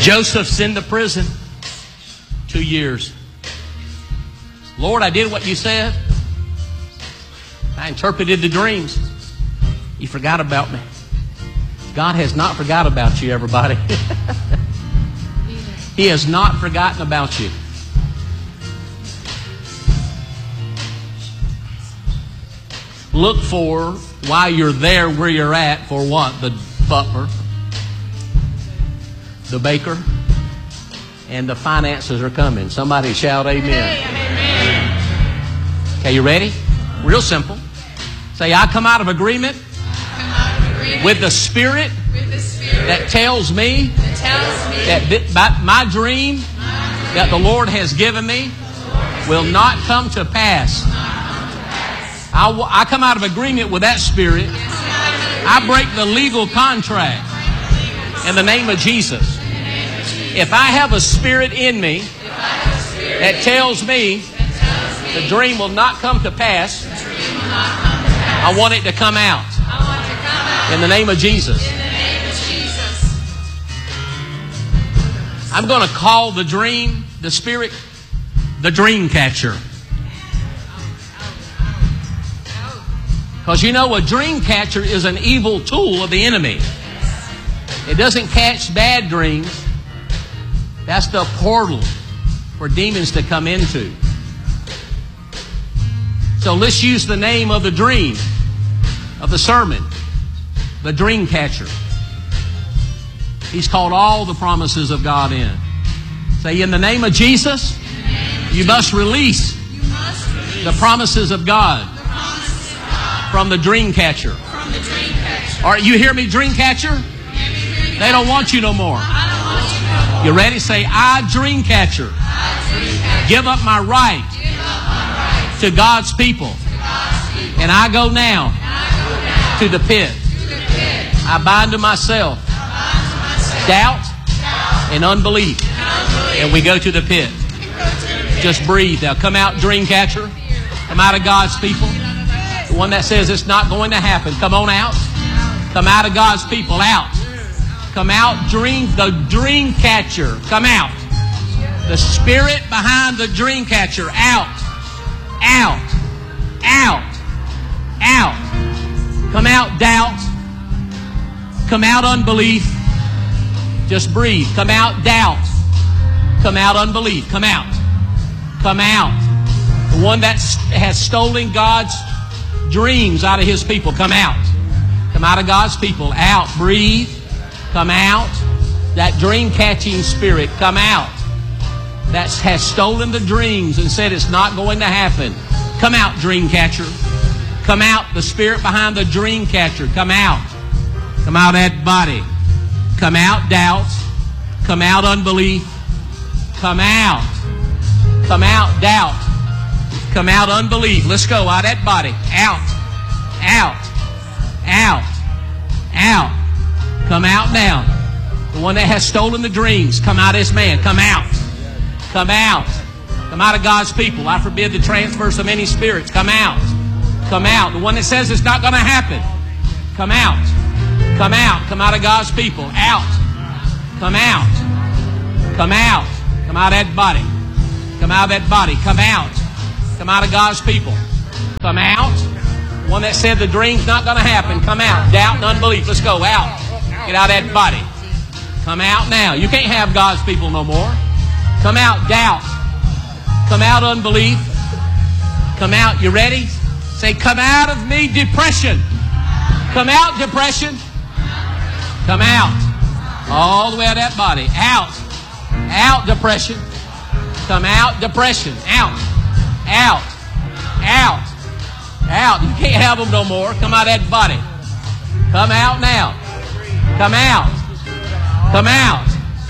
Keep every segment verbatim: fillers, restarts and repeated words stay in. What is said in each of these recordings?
Joseph's in the prison. Two years. Lord, I did what you said. I interpreted the dreams. You forgot about me. God has not forgot about you, everybody. He has not forgotten about you. Look for, while you're there where you're at, for what? The butler, the baker, and the finances are coming. Somebody shout amen. Okay, you ready? Real simple. Say, I come out of agreement, out of agreement with, the spirit with the Spirit that tells me that, tells me that th- my, my, dream my dream that the Lord has given me will not come to pass. I, w- I come out of agreement with that spirit. I break the legal contract in the name of Jesus. If I have a spirit in me that tells me the dream will not come to pass, I want it to come out in the name of Jesus. I'm going to call the dream, the spirit, the dream catcher. Because you know, a dream catcher is an evil tool of the enemy. It doesn't catch bad dreams. That's the portal for demons to come into. So let's use the name of the dream, of the sermon, the dream catcher. He's called all the promises of God in. Say, in the name of Jesus, you must release the promises of God from the dream catcher. All right, you hear me, dream catcher? They don't want you no more. You ready? Say, I, dream catcher, give up my right to God's people. And I go now to the pit. I bind to myself doubt and unbelief. And we go to the pit. Just breathe now. Come out, dream catcher. Come out of God's people. The one that says it's not going to happen. Come on out. Come out of God's people. Out. Come out, dream, the dream catcher. Come out. The spirit behind the dream catcher. Out. Out. Out. Out. Come out, doubt. Come out, unbelief. Just breathe. Come out, doubt. Come out, unbelief. Come out. Come out. The one that has stolen God's dreams out of His people. Come out. Come out of God's people. Out. Breathe. Come out. That dream catching spirit. Come out. That has stolen the dreams and said it's not going to happen. Come out, dream catcher. Come out. The spirit behind the dream catcher. Come out. Come out, that body. Come out, doubt. Come out, unbelief. Come out. Come out, doubt. Come out, unbelief. Let's go. Out that body. Out. Out. Out. Out. Come out now. The one that has stolen the dreams. Come out, this man. Come out. Come out. Come out of God's people. I forbid the transfers of any spirits. Come out. Come out. The one that says it's not going to happen. Come out. Come out. Come out of God's people. Out. Come out. Come out. Come out of that body. Come out of that body. Come out. Come out of God's people. Come out. One that said the dream's not going to happen. Come out. Doubt and unbelief. Let's go. Out. Get out of that body. Come out now. You can't have God's people no more. Come out. Doubt. Come out. Unbelief. Come out. You ready? Say, come out of me, depression. Come out, depression. Come out. All the way out of that body. Out. Out, depression. Come out, depression. Out. Out. Out. Out. You can't have them no more. Come out of that body. Come out now. Come out. Come out.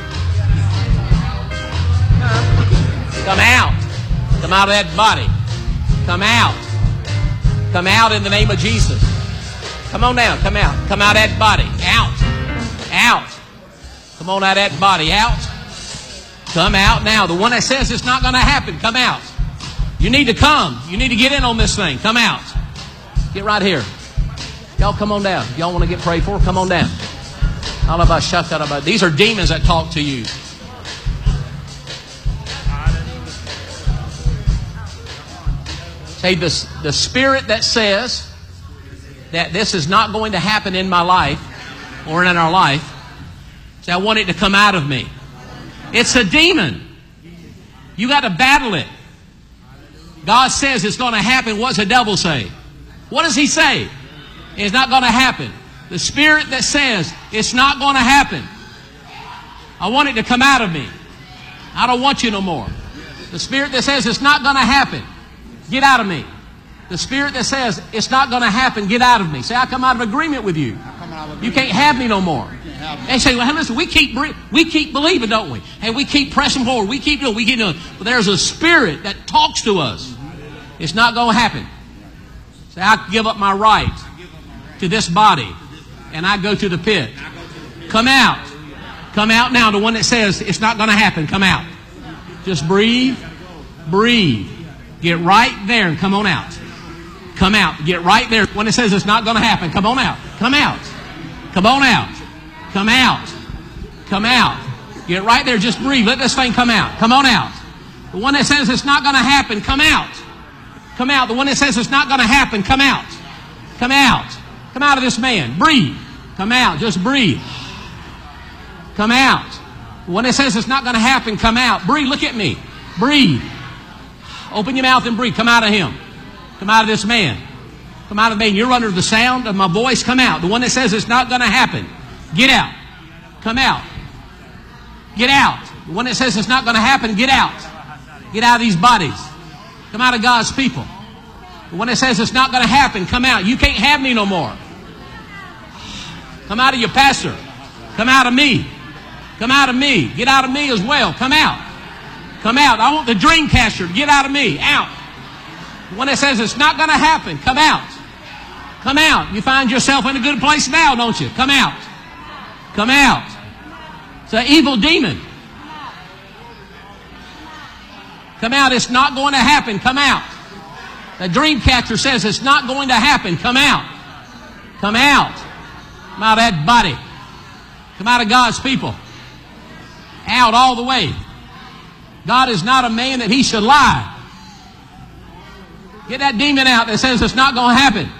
Come out. Come out of that body. Come out. Come out in the name of Jesus. Come on now. Come out. Come out of that body. Out. Out. Come on out of that body. Out. Come out now. The one that says it's not going to happen. Come out. You need to come. You need to get in on this thing. Come out. Get right here. Y'all come on down. Y'all want to get prayed for? Come on down. These are demons that talk to you. Say, the, the spirit that says that this is not going to happen in my life or in our life, say, I want it to come out of me. It's a demon. You got to battle it. God says it's going to happen. What's the devil say? What does he say? It's not going to happen. The spirit that says it's not going to happen, I want it to come out of me. I don't want you no more. The spirit that says it's not going to happen, get out of me. The spirit that says it's not going to happen, get out of me. Say, I come out of agreement with you. You can't have me no more. They say, well, hey, listen, we keep we keep believing, don't we? Hey, we keep pressing forward. We keep doing, we keep doing. But there's a spirit that talks to us. It's not going to happen. Say, I give up my right to this body, and I go to the pit. Come out. Come out now. The one that says it's not going to happen, come out. Just breathe. Breathe. Get right there and come on out. Come out. Get right there. When it says it's not going to happen, come on out. Come out. Come on out. Come out. Come out. Get right there. Just breathe. Let this thing come out. Come on out. The one that says it's not going to happen, come out. Come out. The one that says it's not going to happen, come out. Come out. Come out of this man. Breathe. Come out. Just breathe. Come out. The one that says it's not going to happen, come out. Breathe. Look at me. Breathe. Open your mouth and breathe. Come out of him. Come out of this man. Come out of the man. You're under the sound of my voice. Come out. The one that says it's not going to happen, get out. Come out. Get out. The one that says it's not going to happen, get out. Get out of these bodies. Come out of God's people. The one that says it's not going to happen, come out. You can't have me no more. Come out of your pastor. Come out of me. Come out of me. Get out of me as well. Come out. Come out. I want the dream catcher. Get out of me. Out. The one that says it's not going to happen, come out. Come out. You find yourself in a good place now, don't you? Come out. Come out. It's an evil demon. Come out. It's not going to happen. Come out. The dream catcher says it's not going to happen. Come out. Come out. Come out of that body. Come out of God's people. Out all the way. God is not a man that he should lie. Get that demon out that says it's not going to happen.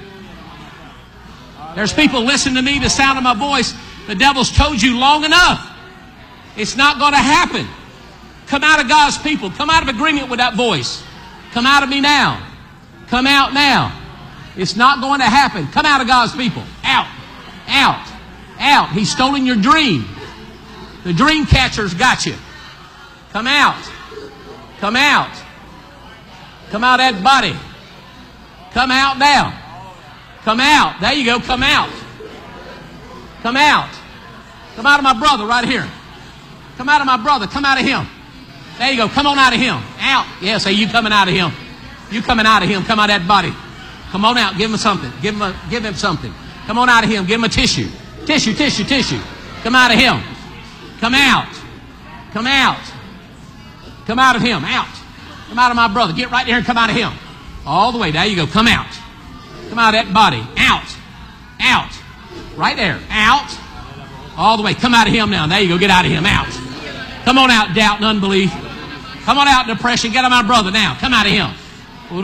There's people listening to me, the sound of my voice. The devil's told you long enough. It's not going to happen. Come out of God's people. Come out of agreement with that voice. Come out of me now. Come out now. It's not going to happen. Come out of God's people. Out. Out. Out. He's stolen your dream. The dream catcher's got you. Come out. Come out. Come out of that body. Come out now. Come out. There you go. Come out. Come out. Come out of my brother right here. Come out of my brother. Come out of him. There you go. Come on out of him. Out. Yeah, say you coming out of him. You coming out of him. Come out of that body. Come on out. Give him something. Give him a, give him something. Come on out of him. Give him a tissue. Tissue, tissue, tissue. Come out of him. Come out. Come out. Come out of him. Out. Come out of my brother. Get right there and come out of him. All the way. There you go. Come out. Come out of that body. Out. Out. Right there. Out. All the way. Come out of him now. There you go. Get out of him. Out. Come on out, doubt and unbelief. Come on out, depression. Get out of my brother now. Come out of him. All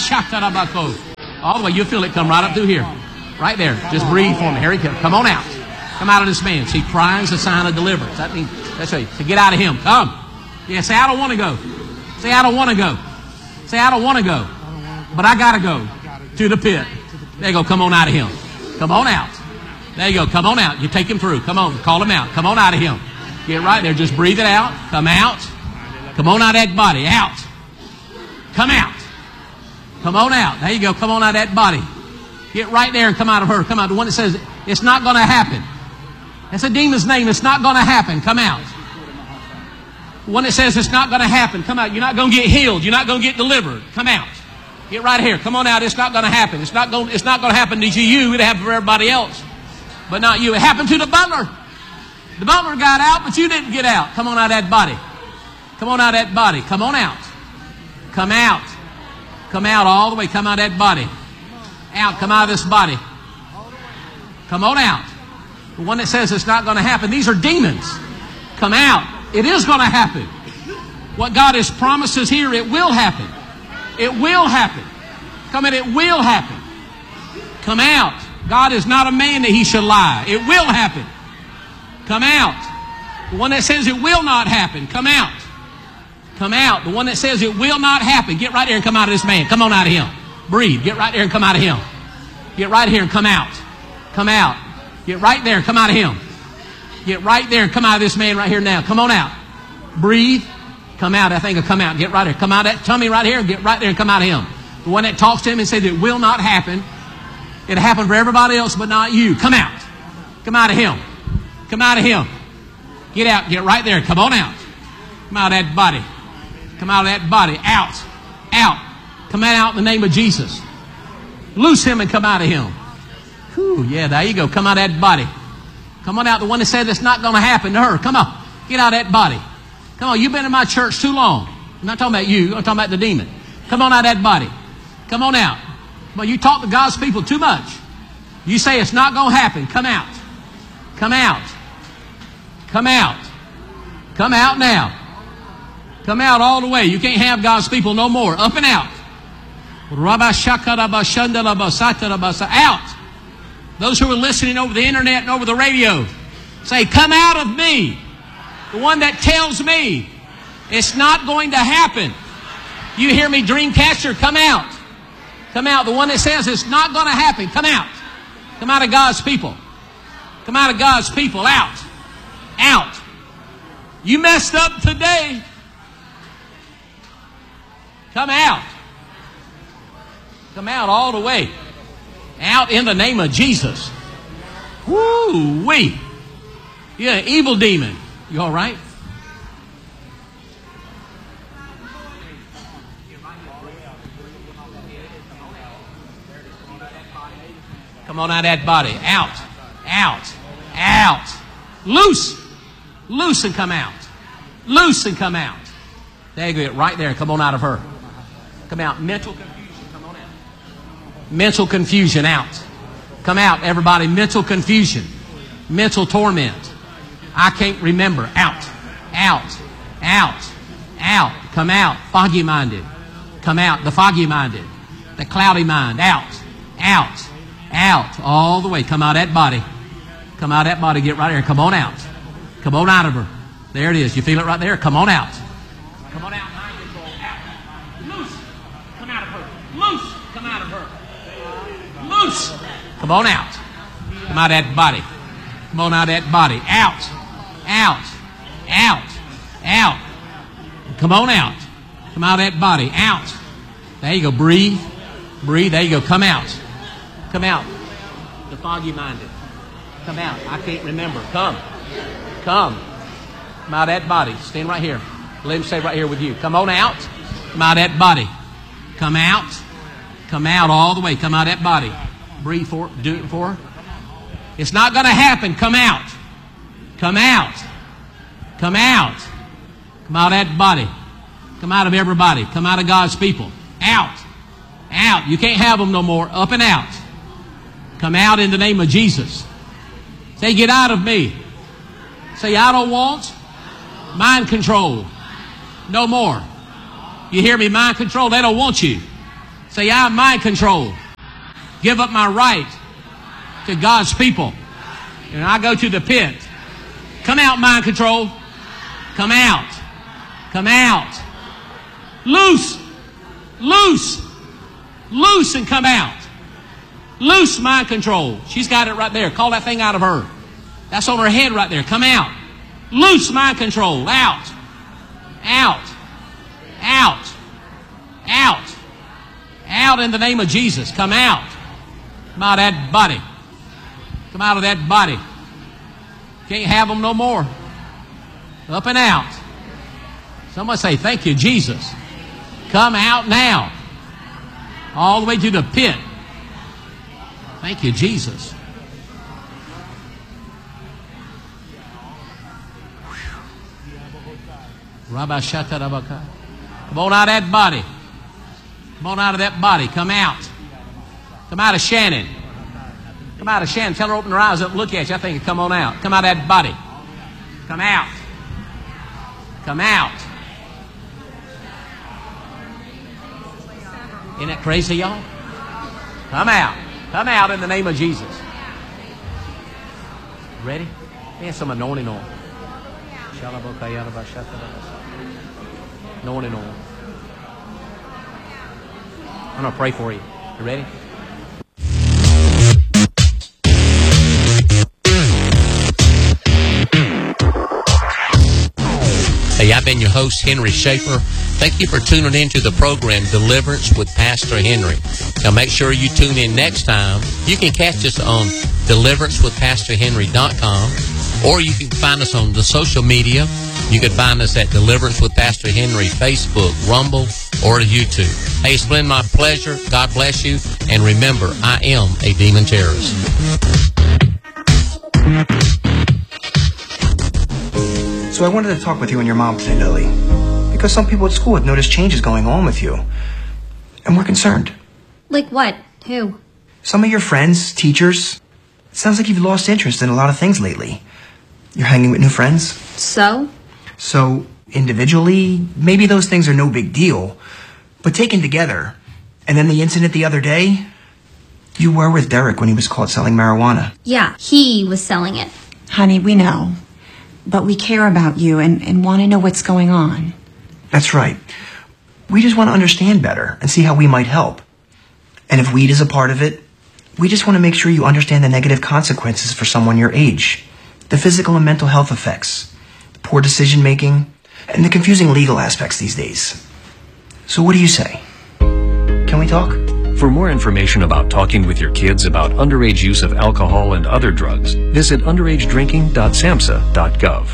the way. You'll feel it come right up through here. Right there. Just breathe for me. Here he comes. Come on out. Come out of this man. See, crying is a sign of deliverance. That means, that's right. So get out of him. Come. Yeah, say, I don't want to go. Say, I don't want to go. Say, I don't want to go. But I got to go to the pit. There you go. Come on out of him. Come on out. There you go. Come on out. You take him through. Come on. Call him out. Come on out of him. Get right there. Just breathe it out. Come out. Come on out of that body. Out. Come out. Come on out. There you go. Come on out of that body. Get right there and come out of her. Come out. The one that says it's not going to happen. That's a demon's name. It's not going to happen. Come out. The one that says it's not going to happen. Come out. You're not going to get healed. You're not going to get delivered. Come out. Get right here. Come on out. It's not going to happen. It's not going. It's not going to happen to you. It happened for everybody else, but not you. It happened to the butler. The butler got out, but you didn't get out. Come on out of that body. Come on out of that body. Come on out. Come out. Come out all the way. Come out of that body. Out. Come out of this body. Come on out. The one that says it's not going to happen. These are demons. Come out. It is going to happen. What God has promised us here, it will happen. It will happen. Come in, it will happen. Come out. God is not a man that he should lie. It will happen. Come out. The one that says it will not happen, come out. Come out. The one that says it will not happen, get right there and come out of this man. Come on out of him. Breathe. Get right there and come out of him. Get right here and come out. Come out. Get right there and come out of him. Get right there and come out of this man right here now. Come on out. Breathe. Come out. I think will come out. Get right there. Come out of that tummy right here and get right there and come out of him. The one that talks to him and says it will not happen. It'll happen for everybody else but not you. Come out. Come out of him. Come out of him. Get out. Get right there. Come on out. Come out of that body. Come out of that body. Out. Out. Come out in the name of Jesus. Loose him and come out of him. Whew, yeah, there you go. Come out of that body. Come on out. The one that said it's not going to happen to her. Come on. Get out of that body. Come on. You've been in my church too long. I'm not talking about you. I'm talking about the demon. Come on out of that body. Come on out. Well, you talk to God's people too much. You say it's not going to happen. Come out. Come out. Come out. Come out now. Come out all the way. You can't have God's people no more. Up and out. Out. Those who are listening over the internet and over the radio, say, come out of me. The one that tells me it's not going to happen. You hear me, Dreamcatcher? Come out. Come out. The one that says it's not going to happen. Come out. Come out of God's people. Come out of God's people. Out. Out. You messed up today. Come out. Come out all the way. Out in the name of Jesus. Woo-wee. You're an evil demon. You all right? Come on out of that body. Out. Out. Out. Loose. Loose and come out. Loose and come out. There you go. Right there. Come on out of her. Come out. Mental confusion. Come on out. Mental confusion. Out. Come out, everybody. Mental confusion. Mental torment. I can't remember. Out. Out. Out. Out. Come out. Foggy minded. Come out. The foggy minded. The cloudy mind. Out. Out. Out. All the way. Come out of that body. Come out of that body. Get right there. Come on out. Come on out of her. There it is. You feel it right there? Come on out. Come on out. Mind control. Out. Loose. Come out of her. Loose. Come out of her. Loose. Come on out. Come out of that body. Come on out of that body. Out. Out. Out. Out. Come on out. Come out of that body. Out. There you go. Breathe. Breathe. There you go. Come out. Come out. The foggy minded. Come out. I can't remember. Come. Come. Come out of that body. Stand right here. Let him stay right here with you. Come on out. Come out of that body. Come out. Come out all the way. Come out of that body. Breathe for it. Do it for her. It's not going to happen. Come out. Come out. Come out. Come out of that body. Come out of everybody. Come out of God's people. Out. Out. You can't have them no more. Up and out. Come out in the name of Jesus. Say, get out of me. Say, I don't want mind control. No more. You hear me? Mind control. They don't want you. Say, I'm mind control. Give up my right to God's people. And I go to the pit. Come out, mind control. Come out. Come out. Loose. Loose. Loose and come out. Loose mind control. She's got it right there. Call that thing out of her. That's on her head right there. Come out. Loose mind control. Out. Out. Out. Out. Out in the name of Jesus. Come out. Come out of that body. Come out of that body. Can't have them no more. Up and out. Someone say, thank you, Jesus. Come out now. All the way to the pit. Thank you, Jesus. Rabbi Shata Rabaka. Come on out of that body. Come on out of that body. Come out. Come out of Shannon. Come out of Shannon. Tell her to open her eyes up and look at you. I think come on out. Come out of that body. Come out. Come out. Isn't that crazy, y'all? Come out. Come out in the name of Jesus. Ready? Man, some anointing oil. Anointing oil. I'm going to pray for you. You ready? Hey, I've been your host, Henry Schaefer. Thank you for tuning in to the program Deliverance with Pastor Henry. Now make sure you tune in next time. You can catch us on deliverance with pastor henry dot com, or you can find us on the social media. You can find us at Deliverance with Pastor Henry, Facebook, Rumble, or YouTube. Hey, it's been my pleasure. God bless you. And remember, I am a demon terrorist. So I wanted to talk with you and your mom today, Lily, because some people at school have noticed changes going on with you, and we're concerned. Like what? Who? Some of your friends, teachers. It sounds like you've lost interest in a lot of things lately. You're hanging with new friends. So? So, individually, maybe those things are no big deal, but taken together, and then the incident the other day, you were with Derek when he was caught selling marijuana. Yeah, he was selling it. Honey, we know. But we care about you and, and want to know what's going on. That's right. We just want to understand better and see how we might help. And if weed is a part of it, we just want to make sure you understand the negative consequences for someone your age, the physical and mental health effects, the poor decision making, and the confusing legal aspects these days. So what do you say? Can we talk? For more information about talking with your kids about underage use of alcohol and other drugs, visit underage drinking dot samhsa dot gov.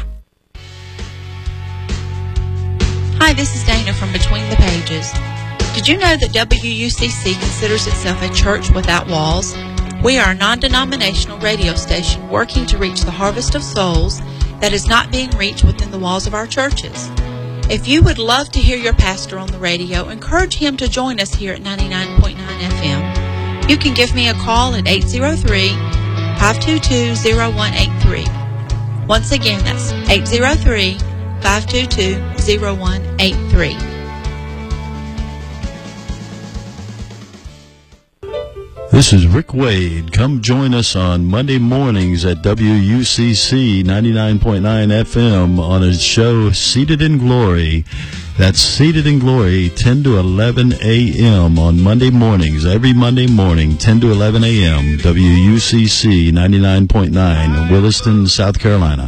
Hi, this is Dana from Between the Pages. Did you know that W U C C considers itself a church without walls? We are a non-denominational radio station working to reach the harvest of souls that is not being reached within the walls of our churches. If you would love to hear your pastor on the radio, encourage him to join us here at ninety-nine point nine F M. You can give me a call at eight zero three, five two two, zero one eight three. Once again, that's eight zero three, five two two, zero one eight three. This is Rick Wade. Come join us on Monday mornings at W U C C ninety-nine point nine F M on a show Seated in Glory. That's Seated in Glory, ten to eleven a.m. on Monday mornings. Every Monday morning, ten to eleven a.m. W U C C ninety-nine point nine, Williston, South Carolina.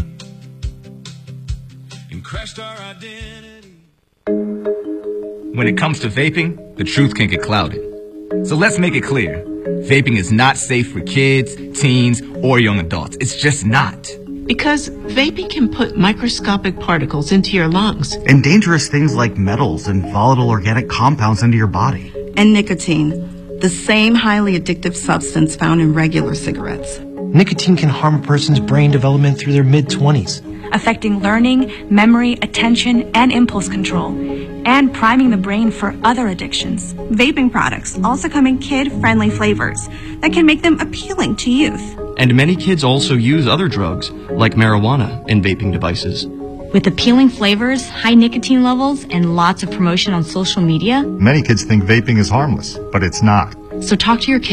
When it comes to vaping, the truth can get clouded. So let's make it clear. Vaping is not safe for kids, teens, or young adults. It's just not. Because vaping can put microscopic particles into your lungs. And dangerous things like metals and volatile organic compounds into your body. And nicotine, the same highly addictive substance found in regular cigarettes. Nicotine can harm a person's brain development through their mid-twenties. Affecting learning, memory, attention, and impulse control, and priming the brain for other addictions. Vaping products also come in kid-friendly flavors that can make them appealing to youth. And many kids also use other drugs, like marijuana, in vaping devices. With appealing flavors, high nicotine levels, and lots of promotion on social media, many kids think vaping is harmless, but it's not. So talk to your kids